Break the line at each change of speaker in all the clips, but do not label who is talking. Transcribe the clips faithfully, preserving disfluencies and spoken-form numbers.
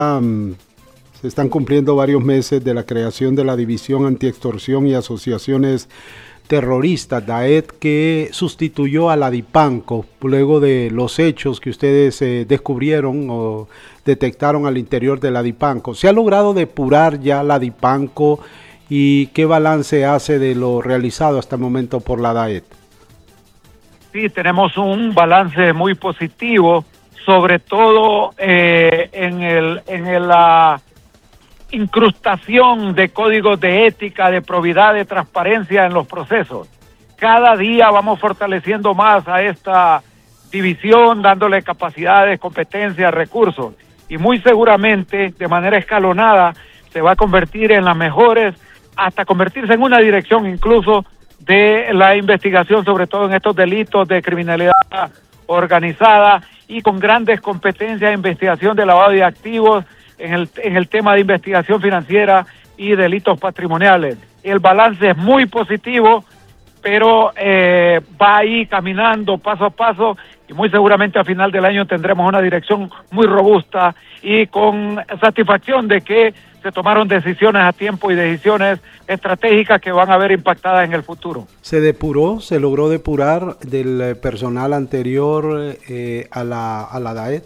Um, se están cumpliendo varios meses de la creación de la División Antiextorsión y Asociaciones Terroristas, DAET, que sustituyó a la DIPANCO luego de los hechos que ustedes eh, descubrieron o detectaron al interior de la DIPANCO. ¿Se ha logrado depurar ya la DIPANCO y qué balance hace de lo realizado hasta el momento por la DAET?
Sí, tenemos un balance muy positivo, sobre todo eh, en el en el, la incrustación de códigos de ética, de probidad, de transparencia en los procesos. Cada día vamos fortaleciendo más a esta división, dándole capacidades, competencias, recursos, y muy seguramente, de manera escalonada, se va a convertir en las mejores, hasta convertirse en una dirección incluso de la investigación, sobre todo en estos delitos de criminalidad organizada, y con grandes competencias de investigación de lavado de activos, en el, en el tema de investigación financiera y delitos patrimoniales. El balance es muy positivo, pero eh, va ahí caminando paso a paso, y muy seguramente a final del año tendremos una dirección muy robusta y con satisfacción de que se tomaron decisiones a tiempo y decisiones estratégicas que van a ver impactadas en el futuro.
¿Se depuró, se logró depurar del personal anterior eh, a la, a la DAET?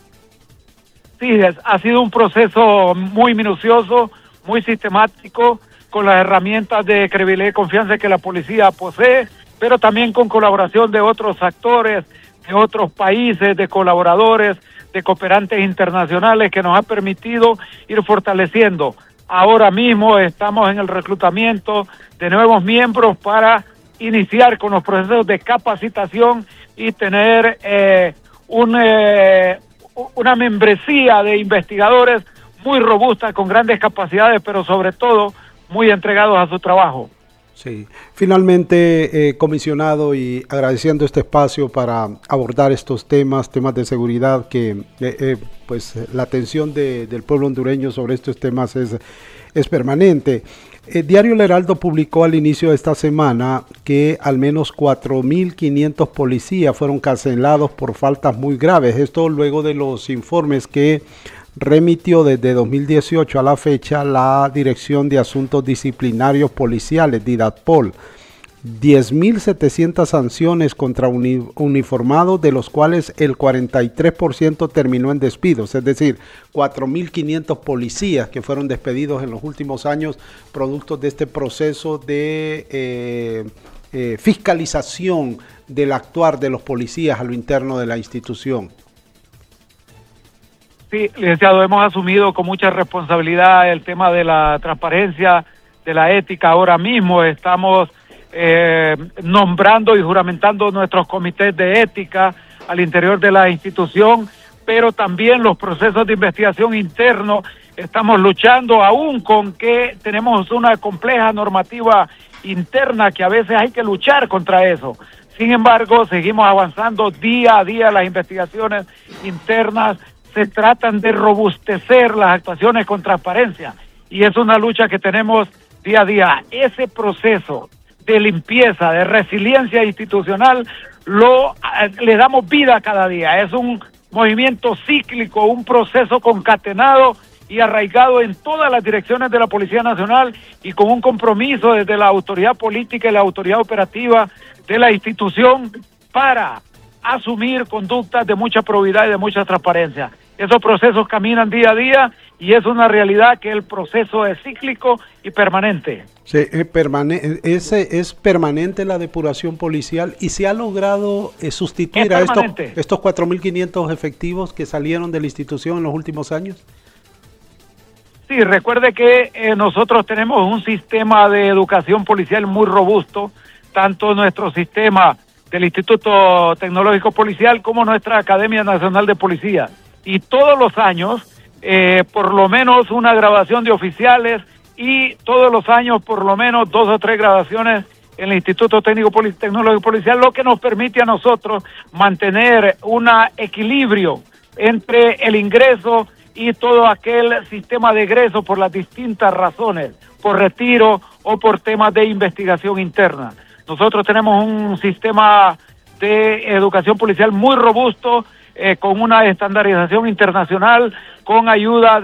Sí, es, ha sido un proceso muy minucioso, muy sistemático, con las herramientas de credibilidad y confianza que la policía posee, pero también con colaboración de otros actores, de otros países, de colaboradores, de cooperantes internacionales, que nos ha permitido ir fortaleciendo. Ahora mismo estamos en el reclutamiento de nuevos miembros para iniciar con los procesos de capacitación y tener eh, un, eh, una membresía de investigadores muy robusta, con grandes capacidades, pero sobre todo muy entregados a su trabajo.
Sí, finalmente, eh, comisionado, y agradeciendo este espacio para abordar estos temas, temas de seguridad, que eh, eh, pues la atención de, del pueblo hondureño sobre estos temas es, es permanente. El Diario El Heraldo publicó al inicio de esta semana que al menos cuatro mil quinientos policías fueron cancelados por faltas muy graves. Esto luego de los informes que remitió desde dos mil dieciocho a la fecha la Dirección de Asuntos Disciplinarios Policiales, DIDATPOL. diez mil setecientas sanciones contra uni uniformados, de los cuales el cuarenta y tres por ciento terminó en despidos, es decir, cuatro mil quinientos policías que fueron despedidos en los últimos años, producto de este proceso de eh, eh, fiscalización del actuar de los policías a lo interno de la institución.
Sí, licenciado, hemos asumido con mucha responsabilidad el tema de la transparencia, de la ética. Ahora mismo estamos eh, nombrando y juramentando nuestros comités de ética al interior de la institución, pero también los procesos de investigación internos. Estamos luchando aún con que tenemos una compleja normativa interna que a veces hay que luchar contra eso. Sin embargo, seguimos avanzando día a día las investigaciones internas. Se tratan de robustecer las actuaciones con transparencia, y es una lucha que tenemos día a día. Ese proceso de limpieza, de resiliencia institucional, lo le damos vida cada día. Es un movimiento cíclico, un proceso concatenado y arraigado en todas las direcciones de la Policía Nacional, y con un compromiso desde la autoridad política y la autoridad operativa de la institución para asumir conductas de mucha probidad y de mucha transparencia. Esos procesos caminan día a día, y es una realidad que el proceso es cíclico y permanente.
Sí, eh, permane es, es permanente la depuración policial, y se ha logrado eh, sustituir a estos, estos cuatro mil quinientos efectivos que salieron de la institución en los últimos años.
Sí, recuerde que eh, nosotros tenemos un sistema de educación policial muy robusto, tanto nuestro sistema del Instituto Tecnológico Policial como nuestra Academia Nacional de Policía. Y todos los años, eh, por lo menos una graduación de oficiales, y todos los años por lo menos dos o tres graduaciones en el Instituto Técnico Poli Tecnológico Policial, lo que nos permite a nosotros mantener un equilibrio entre el ingreso y todo aquel sistema de egreso por las distintas razones, por retiro o por temas de investigación interna. Nosotros tenemos un sistema de educación policial muy robusto, eh, con una estandarización internacional, con ayuda de